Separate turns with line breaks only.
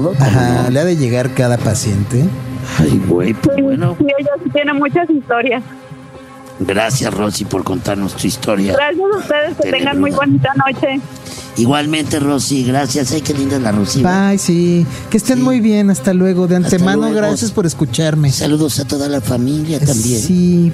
Ajá, le ha de llegar cada paciente.
Ay, güey, pues
Sí,
bueno.
sí, ella sí tiene muchas historias.
Gracias, Rosy, por contarnos tu historia.
Gracias a ustedes, que tengan muy bonita noche.
Igualmente, Rosy, gracias. Ay, qué linda la Rosy.
Bye, sí. Que estén
Sí.
muy bien. Hasta luego. De
Hasta
antemano,
luego.
gracias por escucharme.
Saludos a toda la familia también.
Sí.